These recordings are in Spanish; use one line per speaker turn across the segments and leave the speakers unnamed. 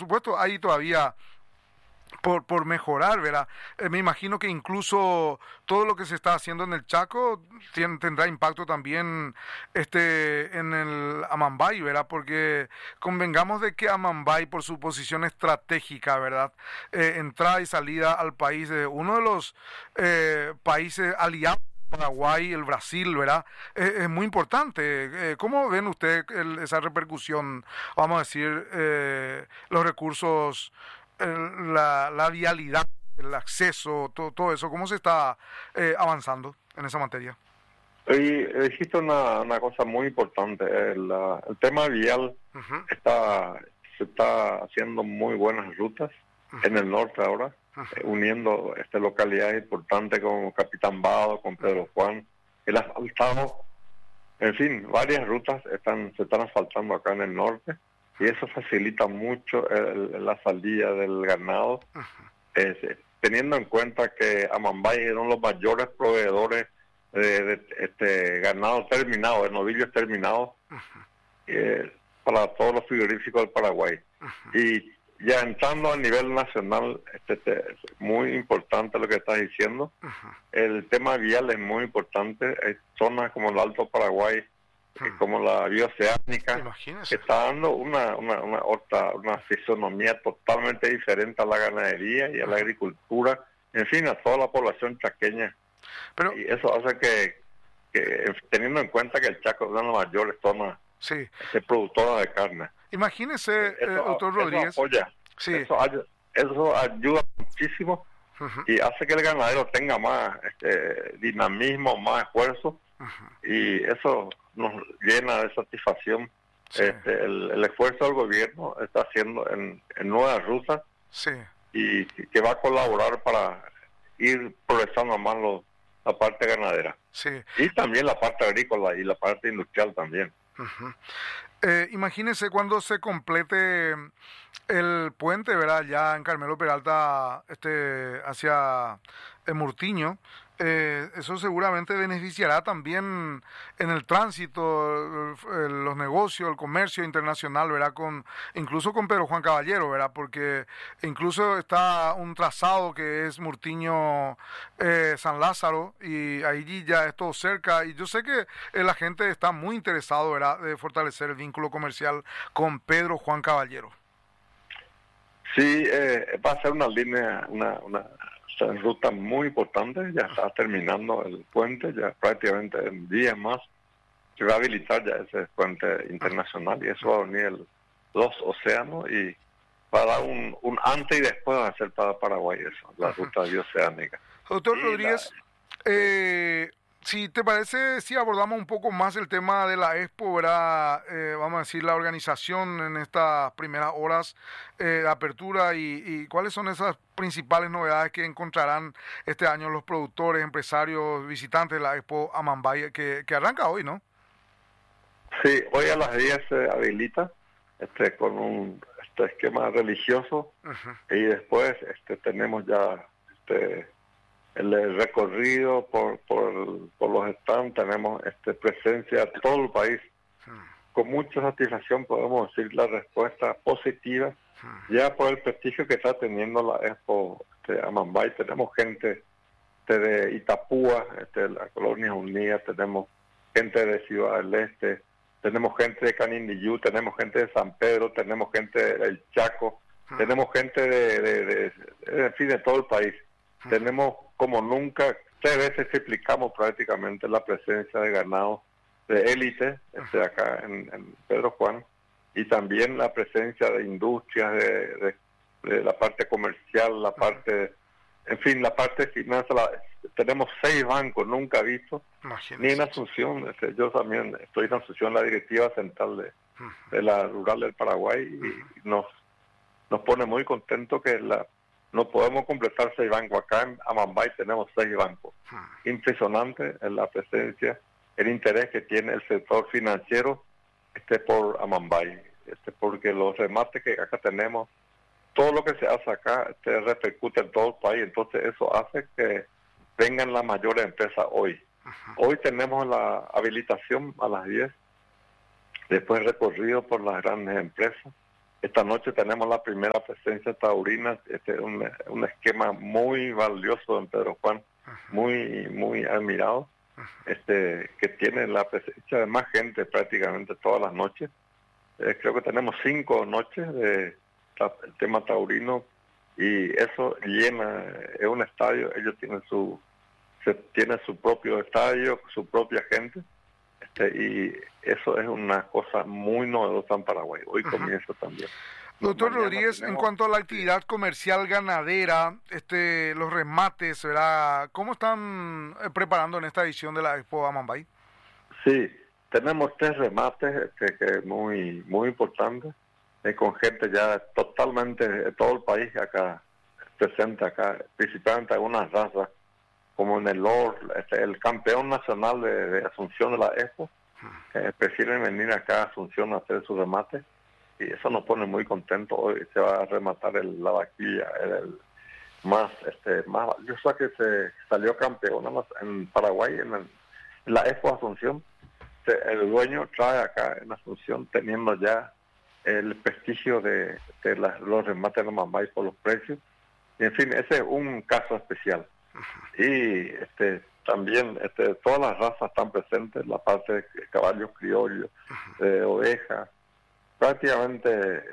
supuesto, hay todavía por mejorar, ¿verdad? Me imagino que incluso todo lo que se está haciendo en el Chaco tendrá impacto también en el Amambay, ¿verdad? Porque convengamos de que Amambay, por su posición estratégica, ¿verdad? Entrada y salida al país de uno de los países aliados, Paraguay, el Brasil, ¿verdad? Es muy importante. ¿Cómo ven ustedes esa repercusión, vamos a decir, los recursos, la vialidad, el acceso, todo eso? ¿Cómo se está avanzando en esa materia?
Y dijiste una cosa muy importante. El tema vial
Uh-huh.
se está haciendo muy buenas rutas en el norte ahora, uniendo localidades importantes como Capitán Bado, con Pedro Juan, el asfaltado, en fin, varias rutas se están asfaltando acá en el norte, y eso facilita mucho la salida del ganado, teniendo en cuenta que Amambay es uno de los mayores proveedores de ganado terminado, de novillos terminados, para todos los frigoríficos del Paraguay. Y ya entrando a nivel nacional, es muy importante lo que estás diciendo. El tema vial es muy importante. Hay zonas como el Alto Paraguay, como la bioceánica, que está dando una fisonomía totalmente diferente a la ganadería y a la agricultura, en fin, a toda la población chaqueña. Pero, y eso hace que teniendo en cuenta que el Chaco es una de las mayores zonas productora de carne.
Imagínese, doctor Rodríguez.
Eso apoya, eso ayuda muchísimo y hace que el ganadero tenga más dinamismo, más esfuerzo, y eso nos llena de satisfacción. El esfuerzo del gobierno está haciendo en nuevas rutas, y que va a colaborar para ir progresando más la parte ganadera, y también la parte agrícola y la parte industrial también.
Imagínese cuando se complete el puente, ¿verdad? Ya en Carmelo Peralta, hacia Murtiño. Eso seguramente beneficiará también en el tránsito, los negocios, el comercio internacional, ¿verdad? Incluso con Pedro Juan Caballero, ¿verdad? Porque incluso está un trazado que es Murtiño San Lázaro, y ahí ya es todo cerca, y yo sé que la gente está muy interesado, ¿verdad?, de fortalecer el vínculo comercial con Pedro Juan Caballero.
Sí, va a ser una línea, una ruta muy importante. Ya está terminando el puente, ya prácticamente en días más se va a habilitar ya ese puente internacional, y eso va a unir los océanos y va a dar un antes y después va a ser para Paraguay eso, la ruta bioceánica.
Doctor Rodríguez, si te parece, si abordamos un poco más el tema de la Expo, ¿verdad? Vamos a decir, la organización en estas primeras horas de apertura, y cuáles son esas principales novedades que encontrarán este año los productores, empresarios, visitantes de la Expo Amambay, que arranca hoy, ¿no?
Sí, hoy a las 10 se habilita con un esquema religioso, y después tenemos ya el recorrido por los stands. Tenemos presencia de todo el país. Con mucha satisfacción podemos decir la respuesta positiva, ya por el prestigio que está teniendo la Expo Amambay. Tenemos gente de Itapúa, la Colonia Unidas, tenemos gente de Ciudad del Este, tenemos gente de Canindiyú, tenemos gente de San Pedro, tenemos gente del Chaco, tenemos gente de todo el país. Tenemos como nunca, 3 veces triplicamos prácticamente la presencia de ganado de élite acá en Pedro Juan, y también la presencia de industrias, de la parte comercial, la parte, en fin, la parte de finanzas. Tenemos 6 bancos, nunca visto, ni en Asunción. Yo también estoy en Asunción, la directiva central de la rural del Paraguay, y nos pone muy contento que no podemos completar 6 bancos. Acá en Amambay tenemos 6 bancos. Impresionante la presencia, el interés que tiene el sector financiero por Amambay, porque los remates que acá tenemos, todo lo que se hace acá repercute en todo el país. Entonces eso hace que vengan las mayores empresas hoy. Hoy tenemos la habilitación a las 10, después recorrido por las grandes empresas, esta noche tenemos la primera presencia taurina, un esquema muy valioso en Pedro Juan, muy admirado, que tiene la presencia de más gente prácticamente todas las noches. Creo que tenemos 5 noches de el tema taurino y eso llena, es un estadio, ellos tienen su propio estadio, su propia gente, y eso es una cosa muy novedosa en Paraguay. Hoy comienza también.
Doctor Rodríguez, en cuanto a la actividad comercial ganadera, los remates, ¿verdad? ¿Cómo están preparando en esta edición de la Expo Amambay?
Sí, tenemos 3 remates que muy importantes, con gente ya totalmente de todo el país acá presente acá, principalmente algunas razas, como en el LOR, el campeón nacional de Asunción de la Expo, prefieren venir acá a Asunción a hacer su remate, y eso nos pone muy contentos. Hoy se va a rematar la vaquilla, el más valioso que se salió campeón en Paraguay, en la Expo Asunción. El dueño trae acá en Asunción, teniendo ya el prestigio de los remates de Amambay por los precios. Y en fin, ese es un caso especial. Y también todas las razas están presentes, la parte de caballos criollos, de ovejas. Prácticamente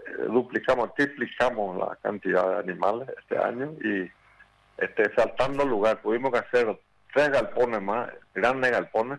triplicamos la cantidad de animales este año y saltando el lugar. Tuvimos que hacer 3 galpones más, grandes galpones,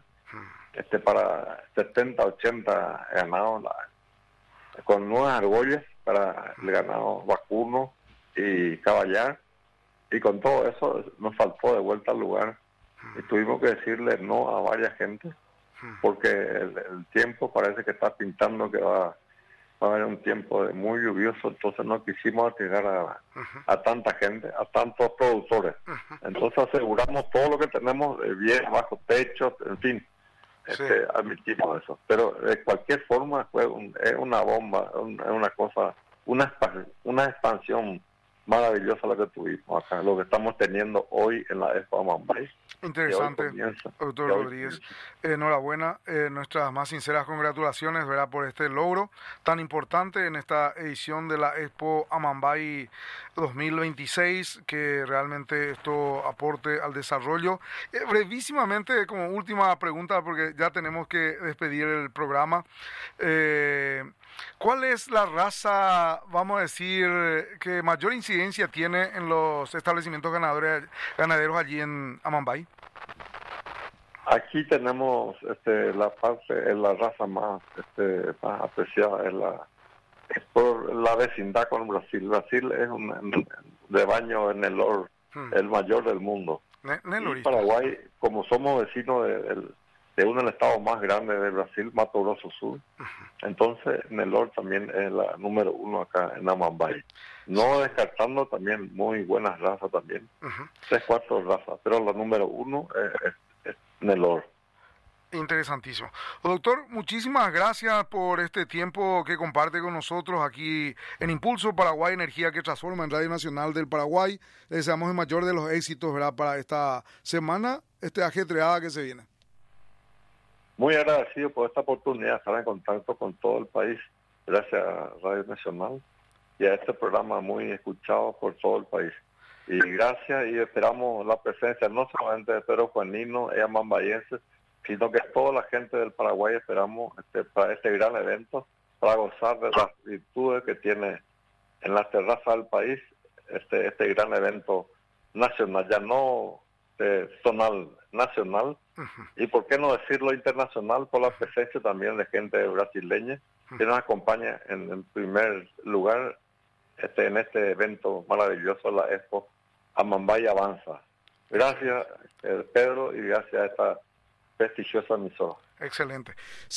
para 70, 80 ganados, con 9 argollas para el ganado vacuno y caballar, y con todo eso nos faltó de vuelta al lugar y tuvimos que decirle no a varias gente porque el tiempo parece que está pintando que va a haber un tiempo muy lluvioso, entonces no quisimos arriesgar a tanta gente, a tantos productores. Entonces aseguramos todo lo que tenemos bien bajo techo, en fin. Admitimos eso, pero de cualquier forma es una bomba, una cosa, una expansión maravillosa la que tuvimos acá, lo que estamos teniendo hoy en la Expo Amambay.
Interesante, doctor Rodríguez. Enhorabuena, nuestras más sinceras congratulaciones, ¿verdad?, por este logro tan importante en esta edición de la Expo Amambay 2026, que realmente esto aporte al desarrollo. Brevísimamente, como última pregunta, porque ya tenemos que despedir el programa, ¿cuál es la raza, vamos a decir, que mayor incidencia tiene en los establecimientos ganaderos allí en Amambay?
Aquí tenemos la raza más apreciada, es por la vecindad con Brasil. Brasil es un rebaño en el LOR, el mayor del mundo. Y Paraguay, como somos vecinos de uno de los estados más grandes de Brasil, Mato Grosso Sur, entonces Nelor también es la número 1 acá en Amambay. No descartando también muy buenas razas también, 3, 4 razas, pero la número 1 es Nelor.
Interesantísimo. Doctor, muchísimas gracias por este tiempo que comparte con nosotros aquí en Impulso Paraguay, Energía que Transforma, en Radio Nacional del Paraguay. Le deseamos el mayor de los éxitos, ¿verdad?, para esta semana ajetreada que se viene.
Muy agradecido por esta oportunidad de estar en contacto con todo el país, gracias a Radio Nacional y a este programa muy escuchado por todo el país. Y gracias, y esperamos la presencia no solamente de Pedro Juanino y amambayenses, sino que toda la gente del Paraguay esperamos para este gran evento, para gozar de las virtudes que tiene en la terraza del país este gran evento nacional, ya no zonal, nacional, y por qué no decirlo internacional, por la presencia también de gente brasileña que nos acompaña en primer lugar en este evento maravilloso, la Expo Amambay Avanza. Gracias, Pedro, y gracias a esta prestigiosa emisora.
Excelente.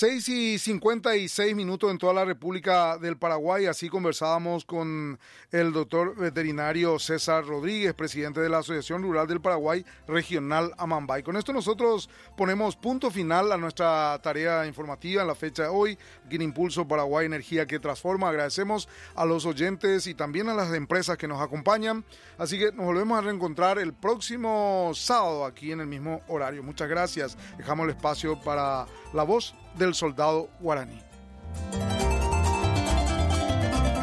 6:56 en toda la República del Paraguay. Así conversábamos con el doctor veterinario César Rodríguez, presidente de la Asociación Rural del Paraguay Regional Amambay. Con esto nosotros ponemos punto final a nuestra tarea informativa en la fecha de hoy, aquí en Impulso Paraguay, Energía que Transforma. Agradecemos a los oyentes y también a las empresas que nos acompañan. Así que nos volvemos a reencontrar el próximo sábado aquí en el mismo horario. Muchas gracias. Dejamos el espacio para la voz del soldado guaraní.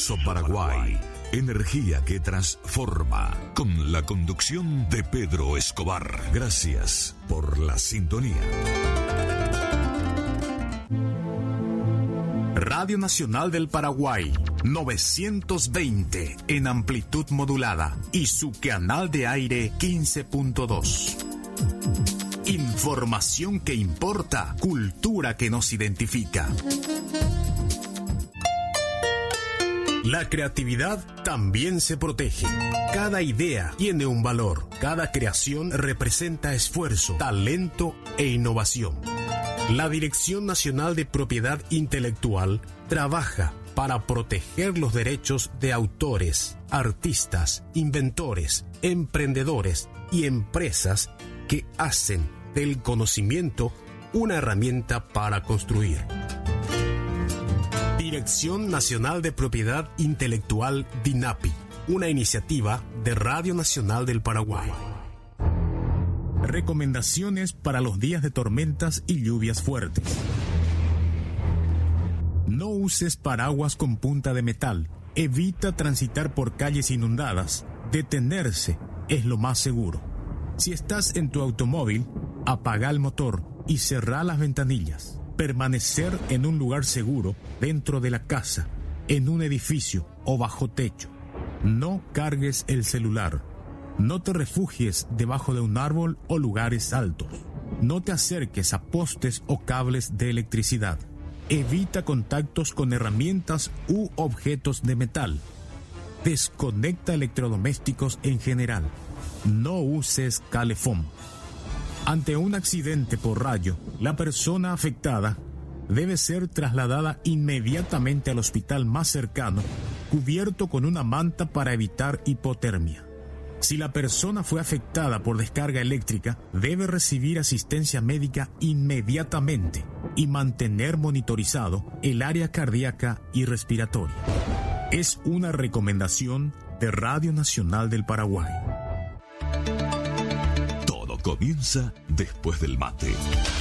Poderoso Paraguay. Energía que transforma. Con la conducción de Pedro Escobar. Gracias por la sintonía. Radio Nacional del Paraguay, 920 en amplitud modulada y su canal de aire 15.2. Información que importa, cultura que nos identifica. La creatividad también se protege. Cada idea tiene un valor. Cada creación representa esfuerzo, talento e innovación. La Dirección Nacional de Propiedad Intelectual trabaja para proteger los derechos de autores, artistas, inventores, emprendedores y empresas que hacen del conocimiento una herramienta para construir. Dirección Nacional de Propiedad Intelectual DINAPI, una iniciativa de Radio Nacional del Paraguay. Recomendaciones para los días de tormentas y lluvias fuertes. No uses paraguas con punta de metal. Evita transitar por calles inundadas. Detenerse es lo más seguro. Si estás en tu automóvil, apaga el motor y cerrá las ventanillas. Permanecer en un lugar seguro, dentro de la casa, en un edificio o bajo techo. No cargues el celular. No te refugies debajo de un árbol o lugares altos. No te acerques a postes o cables de electricidad. Evita contactos con herramientas u objetos de metal. Desconecta electrodomésticos en general. No uses calefón. Ante un accidente por rayo, la persona afectada debe ser trasladada inmediatamente al hospital más cercano, cubierto con una manta para evitar hipotermia. Si la persona fue afectada por descarga eléctrica, debe recibir asistencia médica inmediatamente y mantener monitorizado el área cardíaca y respiratoria. Es una recomendación de Radio Nacional del Paraguay. Todo comienza después del mate,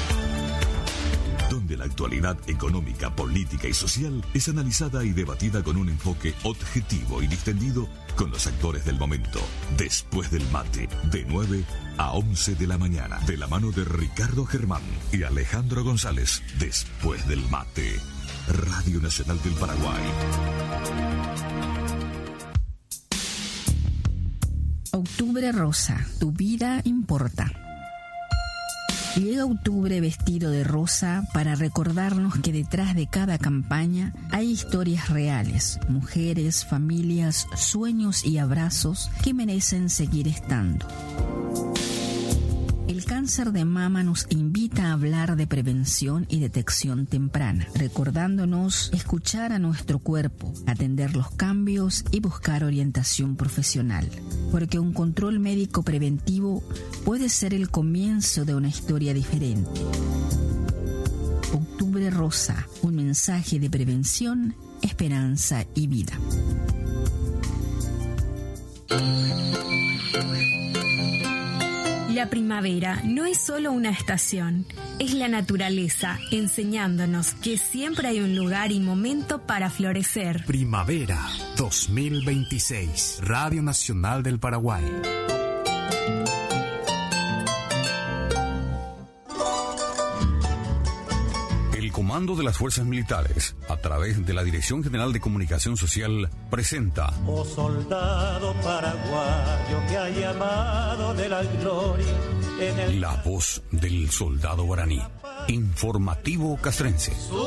donde la actualidad económica, política y social es analizada y debatida con un enfoque objetivo y distendido con los actores del momento. Después del mate, de 9 a 11 de la mañana, de la mano de Ricardo Germán y Alejandro González. Después del mate, Radio Nacional del Paraguay.
Octubre rosa, tu vida importa. Llega octubre vestido de rosa para recordarnos que detrás de cada campaña hay historias reales, mujeres, familias, sueños y abrazos que merecen seguir estando. El cáncer de mama nos invita a hablar de prevención y detección temprana, recordándonos escuchar a nuestro cuerpo, atender los cambios y buscar orientación profesional, porque un control médico preventivo puede ser el comienzo de una historia diferente. Octubre Rosa, un mensaje de prevención, esperanza y vida.
La primavera no es solo una estación, es la naturaleza enseñándonos que siempre hay un lugar y momento para florecer.
Primavera 2026, Radio Nacional del Paraguay. El Comando de las Fuerzas Militares, a través de la Dirección General de Comunicación Social, presenta
Oh soldado paraguayo que ha llamado de la gloria en el...
La voz del soldado guaraní. Informativo castrense.